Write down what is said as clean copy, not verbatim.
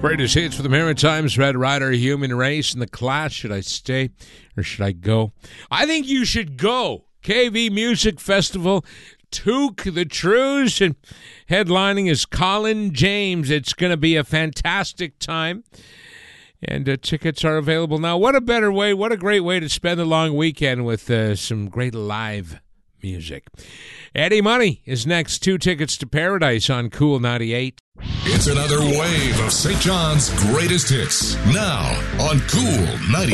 Greatest hits for the Maritimes, Red Rider, Human Race, and The Clash. Should I stay or should I go? I think you should go. KV Music Festival, Took the Trues, and headlining is Colin James. It's going to be a fantastic time, and tickets are available now. What a better way, what a great way to spend a long weekend with some great live music. Eddie Money is next. 2 tickets to Paradise on Cool 98. It's another wave of St. John's greatest hits. Now on Cool 98.